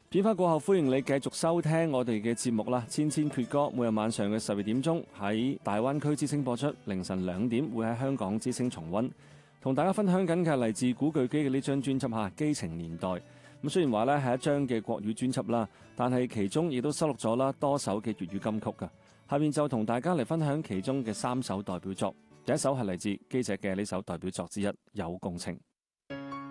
片花過後，歡迎你繼續收聽我哋嘅節目啦！千千闕歌每日晚上嘅12點鐘喺大灣區之聲播出，凌晨2點會喺香港之聲重溫。同大家分享緊嘅嚟自古巨基嘅呢張專輯《基情年代》。咁雖然話呢係一張嘅國語專輯啦，但係其中亦都收錄咗啦多首嘅粵語金曲噶。下面就同大家嚟分享其中嘅3首代表作。第一首係嚟自基姐嘅呢首代表作之一《有共情》。